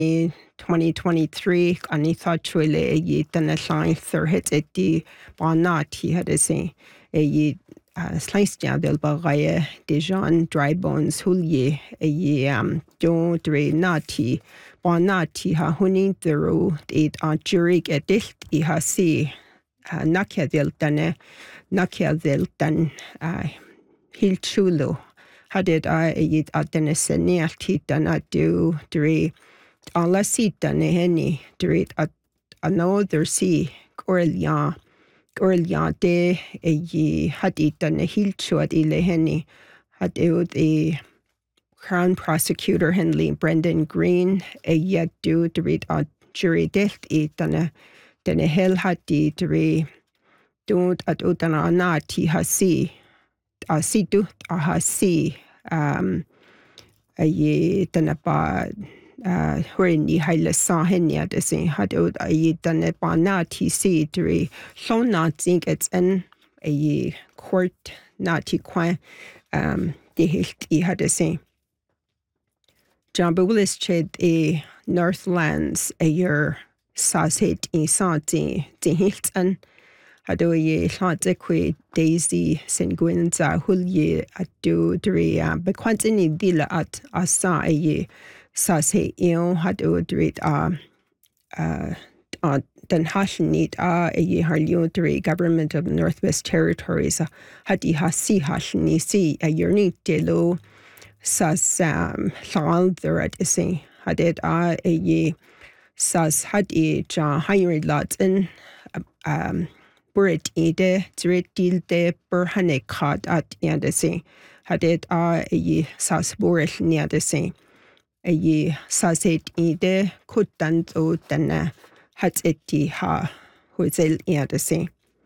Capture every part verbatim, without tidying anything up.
twenty twenty-three ani thachwele yi tanasai thirhit eti banati had a say a slice down del bagaya dejan dry bones hulye a um don dre nati banati ha huni thero it a jurik edit I ha see nakia del tane nakia del tan hilchulo hadid I yit adenesenia titana do dre alla sita ne henni drit at another sea Gorlia Gorlia de e ye hadita ne hilchuat ile henni had the Crown Prosecutor Henley Brendan Green e yet do drit at jury death itana dene hel hati dre don't at utana anati hasi a situ a hasi um a ye tanapa Uh, Hurini haile sa henia de sin had ud a yi dane ba na ti si dri so not think it's in a court not ti kwa um de hilt I had de sin John Willis ched a Northlands a year saset I sa ti de hilt an had o ye thought kwe Daisy sin gwinza hulye at do dri be quantini dila at asa a ye Sas he eo had udrit a uh den hashnit a a ye harliotri government of the Northwest Territories had I hasi hashni si a yearni delo sas um lal there at isi had it a a ye sas had I ja hired lots in um burit ide drit deal de burhane card at yandisi had it a a ye sas burish near the same a ye saset ide kutant o tana hat eti ha huzel iadasi.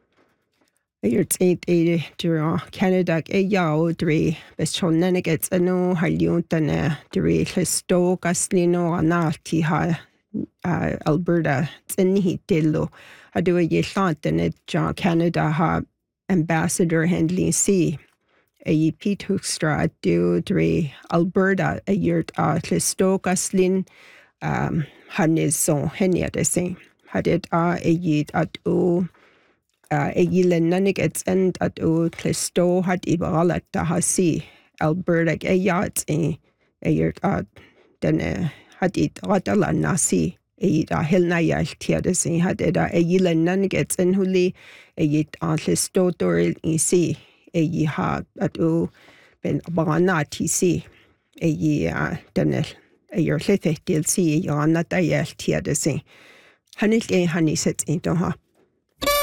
A year eight eighty dura Canada a yao dre bestronenegets ano haliuntana dre listo gaslino anati ha Alberta zinhi dillo. I do a ye thought in it John Canada ha ambassador Henley C. A Pete Hoekstra do dre Alberta a year a listo gaslin um hanis so henia de same had it a a yid at o a yilen nanigets and at o listo had ibalat ta hasi Alberta a yacht a a year at then had it ratala nasi a a hilna yalt here de same had it a yilen nanigets and huli a yid a listo doril in see a ye ha at o ben bana T C a ye a then a year lete til si yana da yelt here de same hanil e hani set into ha